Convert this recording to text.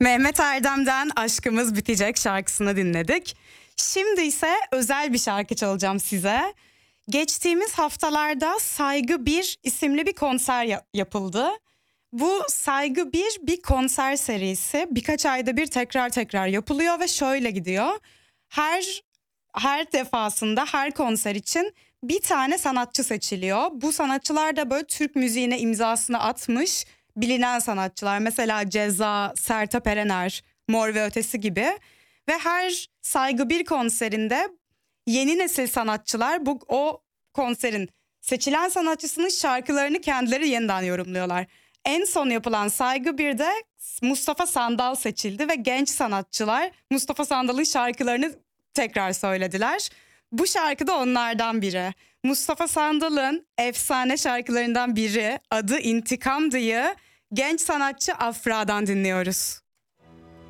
Mehmet Erdem'den Aşkımız Bitecek şarkısını dinledik. Şimdi ise özel bir şarkı çalacağım size. Geçtiğimiz haftalarda Saygı 1 isimli bir konser yapıldı. Bu Saygı 1 konser serisi. Birkaç ayda bir tekrar yapılıyor ve şöyle gidiyor. Her defasında her konser için bir tane sanatçı seçiliyor. Bu sanatçılar da böyle Türk müziğine imzasını atmış bilinen sanatçılar. Mesela Ceza, Sertab Erener, Mor ve Ötesi gibi. Ve her Saygı 1 konserinde yeni nesil sanatçılar o konserin seçilen sanatçısının şarkılarını kendileri yeniden yorumluyorlar. En son yapılan Saygı 1'de Mustafa Sandal seçildi ve genç sanatçılar Mustafa Sandal'ın şarkılarını tekrar söylediler. Bu şarkı da onlardan biri. Mustafa Sandal'ın efsane şarkılarından biri, adı İntikamdı'yı genç sanatçı Afra'dan dinliyoruz.